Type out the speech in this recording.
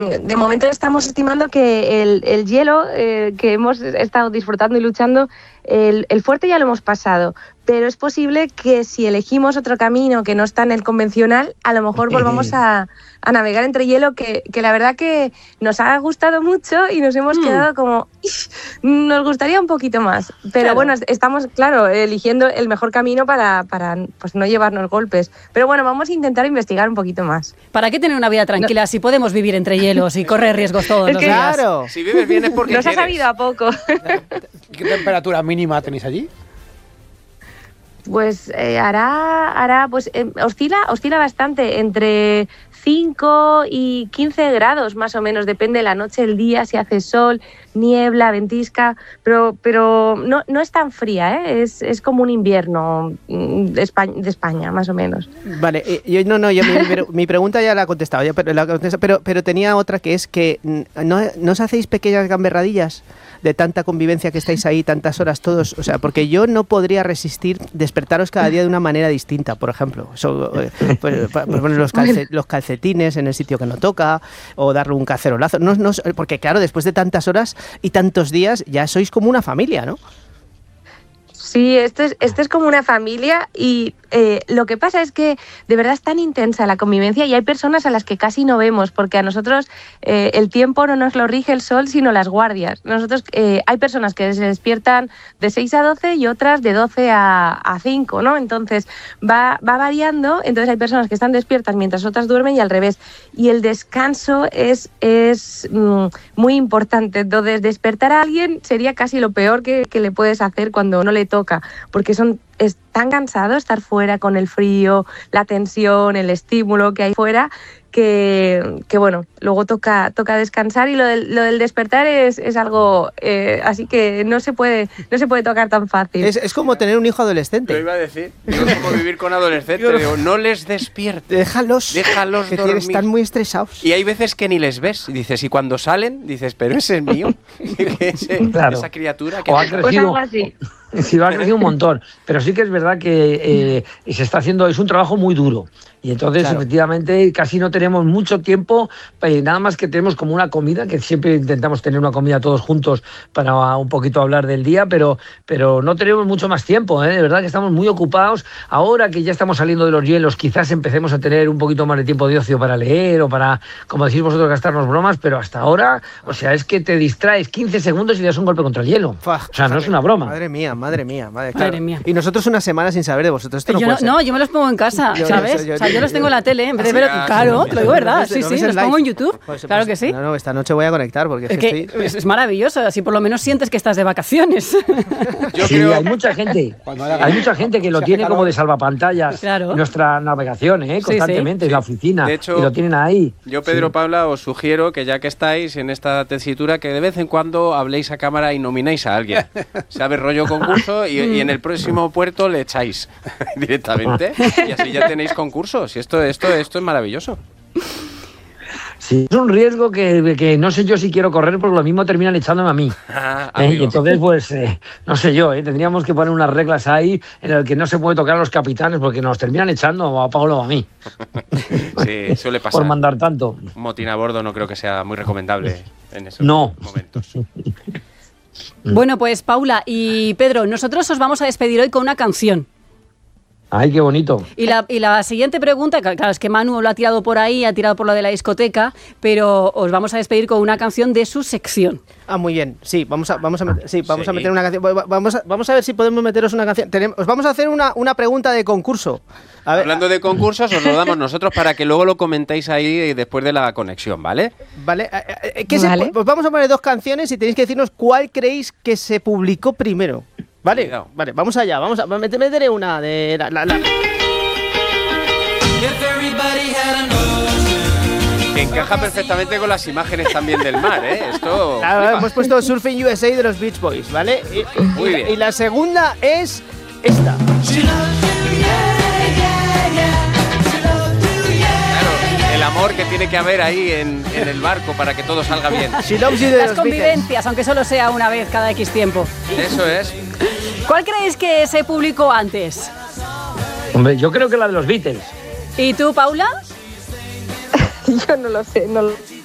de momento estamos estimando que el hielo que hemos estado disfrutando y luchando, el fuerte ya lo hemos pasado, pero es posible que si elegimos otro camino que no está en el convencional, a lo mejor volvamos a navegar entre hielo, que la verdad que nos ha gustado mucho y nos hemos quedado como, nos gustaría un poquito más, pero claro. Bueno, estamos, claro, eligiendo el mejor camino para pues, no llevarnos golpes, pero bueno, vamos a intentar investigar un poquito más. ¿Para qué tener una vida tranquila si podemos vivir entre hielos y correr riesgos todos los días? Claro. Si vives bien es porque Nos ha quieres. sabido a poco. ¿Qué temperatura mínima tenéis allí? Pues hará pues oscila bastante, entre 5 y 15 grados más o menos, depende de la noche, el día, si hace sol, niebla, ventisca, pero no es tan fría, ¿eh? Es como un invierno de España, más o menos. Vale, mi pregunta ya la he contestado, pero tenía otra, que es que ¿no os hacéis pequeñas gamberradillas de tanta convivencia que estáis ahí tantas horas todos? O sea, porque yo no podría resistir despertaros cada día de una manera distinta, por ejemplo. Pues poner los calcetines en el sitio que no toca, o darle un cacerolazo. Porque claro, después de tantas horas y tantos días, ya sois como una familia, ¿no? Sí, esto es como una familia y lo que pasa es que de verdad es tan intensa la convivencia y hay personas a las que casi no vemos, porque a nosotros el tiempo no nos lo rige el sol, sino las guardias. Nosotros hay personas que se despiertan de 6 a 12 y otras de 12 a 5, ¿no? Entonces va variando, entonces hay personas que están despiertas mientras otras duermen y al revés. Y el descanso es muy importante. Entonces despertar a alguien sería casi lo peor que le puedes hacer cuando no le toca, porque es tan cansado estar fuera con el frío, la tensión, el estímulo que hay fuera, que bueno, luego toca descansar, y lo del despertar es algo así que no se puede tocar tan fácil. Es como tener un hijo adolescente. Lo iba a decir, es como vivir con adolescentes. Digo, no les despiertes. Déjalos que dormir. Están muy estresados. Y hay veces que ni les ves. Y dices, y cuando salen, dices, pero ese es mío. Claro. Esa criatura que O ha Pues crecido, algo así. sí, ha crecido un montón. Pero sí que es verdad que se está haciendo, es un trabajo muy duro. Y entonces, Claro. Efectivamente, casi no tenemos mucho tiempo, nada más que tenemos como una comida, que siempre intentamos tener una comida todos juntos para un poquito hablar del día, pero no tenemos mucho más tiempo, ¿eh? De verdad que estamos muy ocupados. Ahora que ya estamos saliendo de los hielos, quizás empecemos a tener un poquito más de tiempo de ocio para leer o para, como decís vosotros, gastarnos bromas, pero hasta ahora, o sea, es que te distraes 15 segundos y das un golpe contra el hielo. O sea, no es una broma. Madre mía. Madre mía. Y nosotros una semana sin saber de vosotros. Esto no puede ser. No, yo me los pongo en casa, ¿sabes? Yo los tengo en la tele, en vez de ver... Ah, Claro, sí, te lo digo verdad, sí, ¿No ves el los live? pongo en YouTube, Pues, claro que sí. No, esta noche voy a conectar porque Es que es maravilloso, así por lo menos sientes que estás de vacaciones. Yo Sí, creo... hay mucha gente. Cuando haga- Hay mucha gente que lo se tiene hace como calor. de salvapantallas Claro. en nuestra navegación, constantemente, sí. en la oficina. De hecho, y lo tienen ahí. Yo, Pedro, Sí. Paula, os sugiero que ya que estáis en esta tesitura, que de vez en cuando habléis a cámara y nominéis a alguien. ¿Sabes? Rollo concurso y en el próximo puerto le echáis directamente y así ya tenéis concursos. Y esto es maravilloso. Sí, es un riesgo que no sé yo si quiero correr, porque lo mismo terminan echándome a mí. Y Amigo. entonces, pues, no sé yo, tendríamos que poner unas reglas ahí en las que no se puede tocar a los capitanes porque nos terminan echando o a Pablo o a mí. Sí, suele pasar. Por mandar tanto. Un motín a bordo no creo que sea muy recomendable en esos No. momentos. Bueno, pues Paula y Pedro, nosotros os vamos a despedir hoy con una canción. Ay, qué bonito. Y la siguiente pregunta, claro, es que Manu lo ha tirado por ahí, ha tirado por lo de la discoteca, pero os vamos a despedir con una canción de su sección. Ah, muy bien. Sí, vamos a meter una canción. Vamos a ver si podemos meteros una canción. Os vamos a hacer una pregunta de concurso. A ver, Hablando de concursos, os lo damos nosotros para que luego lo comentéis ahí después de la conexión, ¿vale? Vale. Vale. Pues vamos a poner dos canciones y tenéis que decirnos cuál creéis que se publicó primero. Vale, Cuidado. vale, vamos allá. Meteré una de Que encaja perfectamente con las imágenes también del mar, ¿eh? Esto... Claro, hemos puesto Surfing USA de los Beach Boys, ¿vale? Muy bien. Y la segunda es esta. Claro, el amor que tiene que haber ahí en el barco para que todo salga bien. She Loves You de Las los Beatles. convivencias, aunque solo sea una vez cada X tiempo. Eso es. ¿Cuál creéis que se publicó antes? Hombre, yo creo que la de los Beatles. ¿Y tú, Paula? Yo no lo sé, no lo